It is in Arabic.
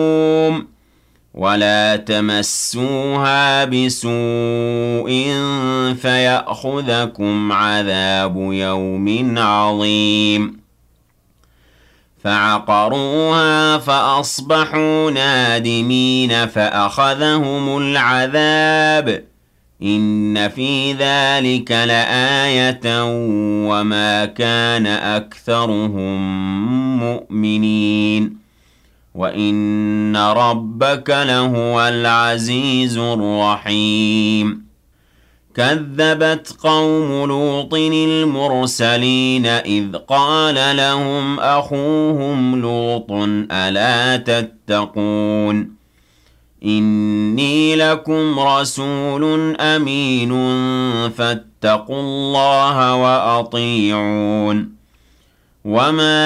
ولا تمسوها بسوء فيأخذكم عذاب يوم عظيم فعقروها فأصبحوا نادمين فأخذهم العذاب إن في ذلك لآية وما كان أكثرهم مؤمنين وإن ربك لهو العزيز الرحيم كذبت قوم لوط المرسلين إذ قال لهم أخوهم لوط ألا تتقون إني لكم رسول أمين فاتقوا الله وأطيعون وما